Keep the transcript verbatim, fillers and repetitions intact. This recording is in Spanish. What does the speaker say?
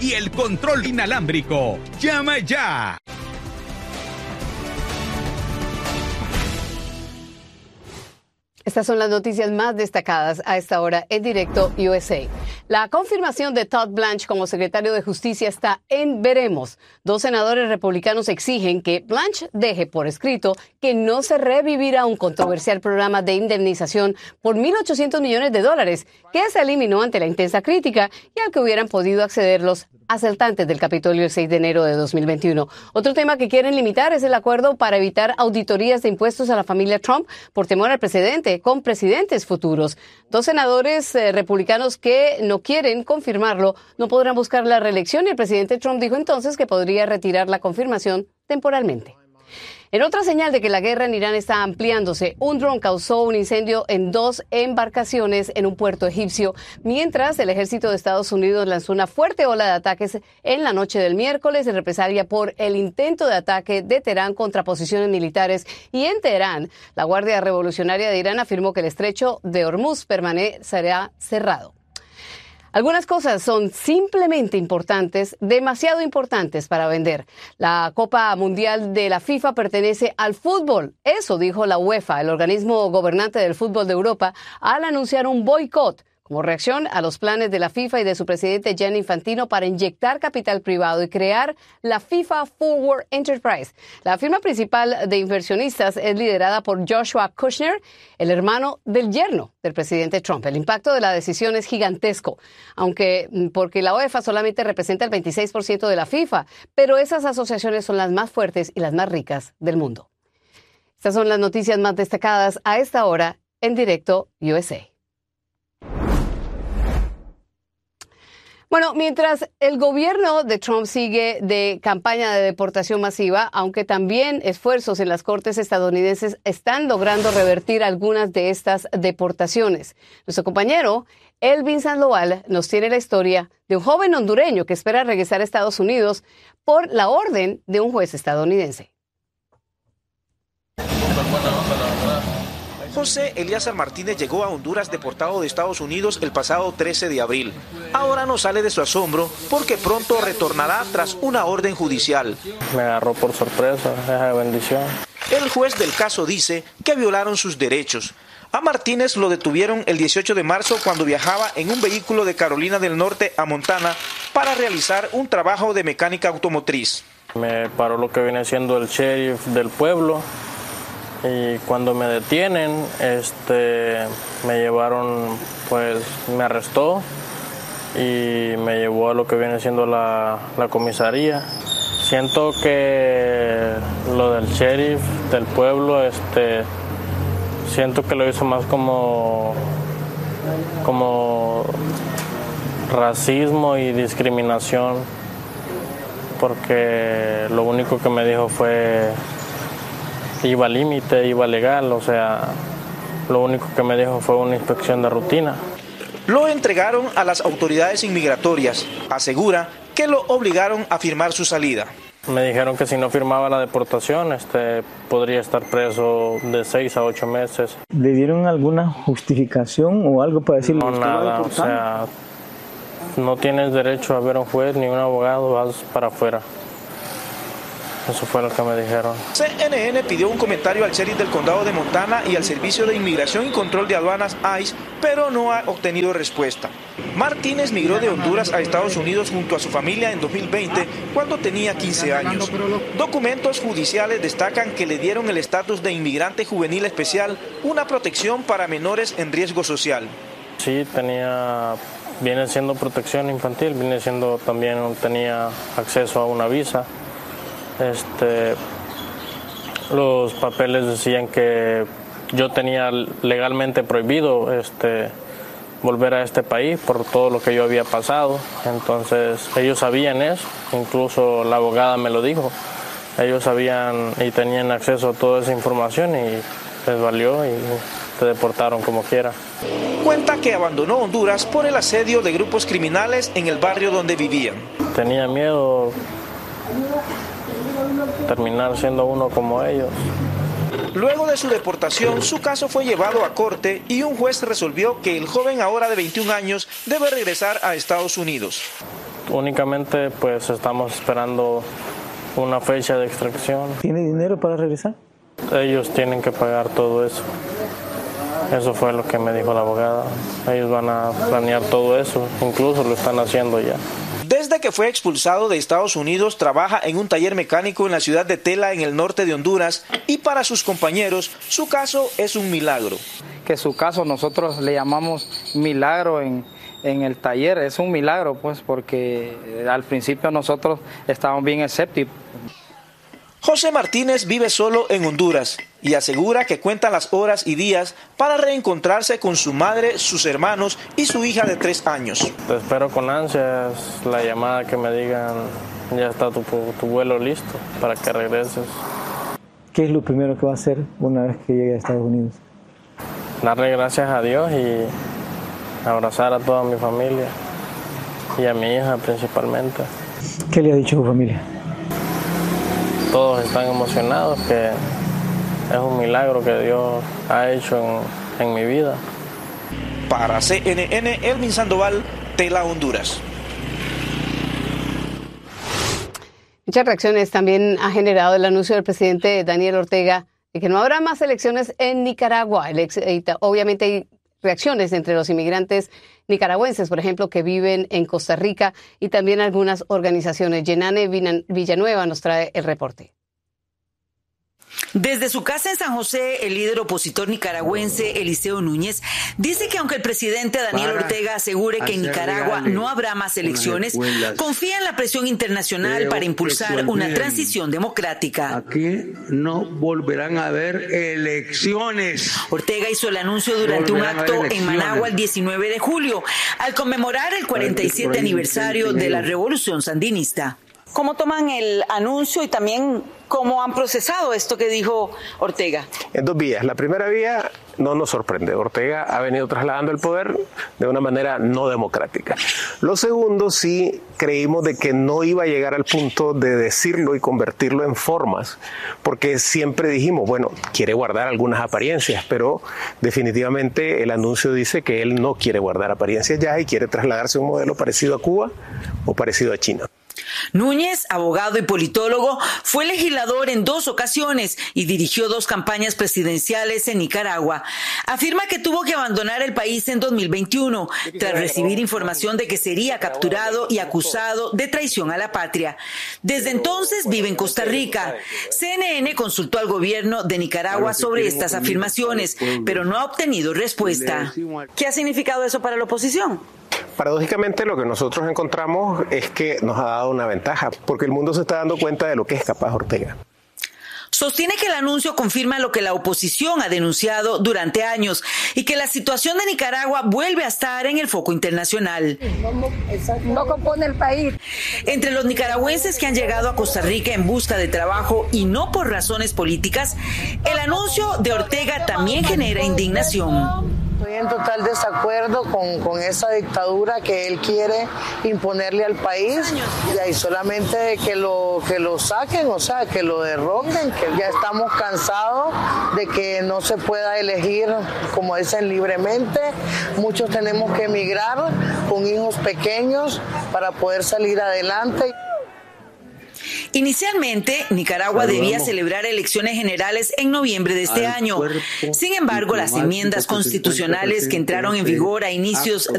y el control inalámbrico. ¡Llama ya! Estas son las noticias más destacadas a esta hora en directo U S A. La confirmación de Todd Blanche como secretario de Justicia está en veremos. Dos senadores republicanos exigen que Blanche deje por escrito que no se revivirá un controversial programa de indemnización por mil ochocientos millones de dólares que se eliminó ante la intensa crítica y al que hubieran podido acceder los asaltantes del Capitolio el seis de enero de dos mil veintiuno. Otro tema que quieren limitar es el acuerdo para evitar auditorías de impuestos a la familia Trump por temor al precedente con presidentes futuros. Dos senadores eh, republicanos que no quieren confirmarlo no podrán buscar la reelección y el presidente Trump dijo entonces que podría retirar la confirmación temporalmente. En otra señal de que la guerra en Irán está ampliándose, un dron causó un incendio en dos embarcaciones en un puerto egipcio, mientras el ejército de Estados Unidos lanzó una fuerte ola de ataques en la noche del miércoles en represalia por el intento de ataque de Teherán contra posiciones militares. Y en Teherán, la Guardia Revolucionaria de Irán afirmó que el estrecho de Hormuz permanecerá cerrado. Algunas cosas son simplemente importantes, demasiado importantes para vender. La Copa Mundial de la FIFA pertenece al fútbol. Eso dijo la UEFA, el organismo gobernante del fútbol de Europa, al anunciar un boicot como reacción a los planes de la FIFA y de su presidente Gianni Infantino para inyectar capital privado y crear la FIFA Forward Enterprise. La firma principal de inversionistas es liderada por Joshua Kushner, el hermano del yerno del presidente Trump. El impacto de la decisión es gigantesco, aunque porque la UEFA solamente representa el veintiséis por ciento de la FIFA, pero esas asociaciones son las más fuertes y las más ricas del mundo. Estas son las noticias más destacadas a esta hora en directo U S A. Bueno, mientras el gobierno de Trump sigue de campaña de deportación masiva, aunque también esfuerzos en las cortes estadounidenses están logrando revertir algunas de estas deportaciones. Nuestro compañero Elvin Sandoval nos tiene la historia de un joven hondureño que espera regresar a Estados Unidos por la orden de un juez estadounidense. José Elíasar Martínez llegó a Honduras deportado de Estados Unidos el pasado trece de abril. Ahora no sale de su asombro porque pronto retornará tras una orden judicial. Me agarró por sorpresa, esa bendición. El juez del caso dice que violaron sus derechos. A Martínez lo detuvieron el dieciocho de marzo cuando viajaba en un vehículo de Carolina del Norte a Montana para realizar un trabajo de mecánica automotriz. Me paró lo que viene siendo el sheriff del pueblo. Y cuando me detienen, este, me llevaron, pues me arrestó y me llevó a lo que viene siendo la, la comisaría. Siento que lo del sheriff del pueblo, este, siento que lo hizo más como, como racismo y discriminación, porque lo único que me dijo fue iba al límite, iba legal, o sea, lo único que me dijo fue una inspección de rutina. Lo entregaron a las autoridades inmigratorias. Asegura que lo obligaron a firmar su salida. Me dijeron que si no firmaba la deportación, este, podría estar preso de seis a ocho meses. ¿Le dieron alguna justificación o algo para decirle? No, nada, o sea, no tienes derecho a ver a un juez ni un abogado, vas para afuera. Eso fue lo que me dijeron. C N N pidió un comentario al sheriff del condado de Montana y al Servicio de Inmigración y Control de Aduanas ICE, pero no ha obtenido respuesta. Martínez migró de Honduras a Estados Unidos junto a su familia en dos mil veinte, cuando tenía quince años. Documentos judiciales destacan que le dieron el estatus de inmigrante juvenil especial, una protección para menores en riesgo social. Sí, tenía, viene siendo protección infantil, viene siendo también, tenía acceso a una visa. Este, los papeles decían que yo tenía legalmente prohibido este, volver a este país por todo lo que yo había pasado. Entonces ellos sabían eso, incluso la abogada me lo dijo. Ellos sabían y tenían acceso a toda esa información y les valió y te deportaron como quiera. Cuenta que abandonó Honduras por el asedio de grupos criminales en el barrio donde vivían. Tenía miedo terminar siendo uno como ellos. Luego de su deportación, su caso fue llevado a corte y un juez resolvió que el joven, ahora de veintiún años, debe regresar a Estados Unidos. únicamente pues estamos esperando una fecha de extracción. ¿Tiene dinero para regresar? Ellos tienen que pagar todo eso. Eso fue lo que me dijo la abogada. Ellos van a planear todo eso, incluso lo están haciendo ya. Desde que fue expulsado de Estados Unidos, trabaja en un taller mecánico en la ciudad de Tela, en el norte de Honduras, y para sus compañeros, su caso es un milagro. Que su caso nosotros le llamamos milagro en, en el taller, es un milagro pues porque al principio nosotros estábamos bien escépticos. José Martínez vive solo en Honduras y asegura que cuenta las horas y días para reencontrarse con su madre, sus hermanos y su hija de tres años. Te espero con ansias la llamada que me digan, ya está tu, tu vuelo listo para que regreses. ¿Qué es lo primero que va a hacer una vez que llegue a Estados Unidos? Darle gracias a Dios y abrazar a toda mi familia y a mi hija principalmente. ¿Qué le ha dicho su familia? Todos están emocionados, que es un milagro que Dios ha hecho en, en mi vida. Para C N N, Elvin Sandoval, Tela, Honduras. Muchas reacciones también ha generado el anuncio del presidente Daniel Ortega de que no habrá más elecciones en Nicaragua. El ex, obviamente hay reacciones entre los inmigrantes nicaragüenses, por ejemplo, que viven en Costa Rica, y también algunas organizaciones. Yenane Villanueva nos trae el reporte. Desde su casa en San José, el líder opositor nicaragüense Eliseo Núñez dice que aunque el presidente Daniel Ortega asegure que en Nicaragua no habrá más elecciones, confía en la presión internacional para impulsar una transición democrática. Aquí no volverán a haber elecciones. Ortega hizo el anuncio durante un acto en Managua el diecinueve de julio, al conmemorar el cuarenta y siete aniversario de la Revolución Sandinista. ¿Cómo toman el anuncio y también cómo han procesado esto que dijo Ortega? En dos vías. La primera vía no nos sorprende. Ortega ha venido trasladando el poder de una manera no democrática. Lo segundo, sí creímos de que no iba a llegar al punto de decirlo y convertirlo en formas, porque siempre dijimos, bueno, quiere guardar algunas apariencias, pero definitivamente el anuncio dice que él no quiere guardar apariencias ya y quiere trasladarse a un modelo parecido a Cuba o parecido a China. Núñez, abogado y politólogo, fue legislador en dos ocasiones y dirigió dos campañas presidenciales en Nicaragua. Afirma que tuvo que abandonar el país en dos mil veintiuno tras recibir información de que sería capturado y acusado de traición a la patria. Desde entonces vive en Costa Rica. C N N consultó al gobierno de Nicaragua sobre estas afirmaciones, pero no ha obtenido respuesta. ¿Qué ha significado eso para la oposición? Paradójicamente, lo que nosotros encontramos es que nos ha dado una ventaja, porque el mundo se está dando cuenta de lo que es capaz Ortega. Sostiene que el anuncio confirma lo que la oposición ha denunciado durante años y que la situación de Nicaragua vuelve a estar en el foco internacional. No compone el país. Entre los nicaragüenses que han llegado a Costa Rica en busca de trabajo y no por razones políticas, el anuncio de Ortega también genera indignación. Estoy en total desacuerdo con, con esa dictadura que él quiere imponerle al país, y ahí solamente que lo, que lo saquen, o sea, que lo derroquen, que ya estamos cansados de que no se pueda elegir, como dicen, libremente. Muchos tenemos que emigrar con hijos pequeños para poder salir adelante. Inicialmente, Nicaragua debía celebrar elecciones generales en noviembre de este año. Sin embargo, las enmiendas constitucionales que entraron en vigor a inicios